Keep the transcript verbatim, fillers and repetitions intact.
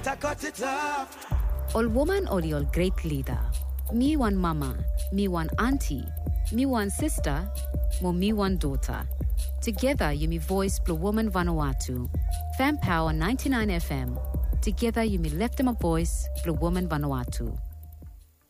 All woman or all great leader. Me one mama, me one auntie, me one sister, mo me one daughter. Together you me voice Blue Woman Vanuatu. Fan Power ninety-nine F M. Together you me left them a voice Blue Woman Vanuatu.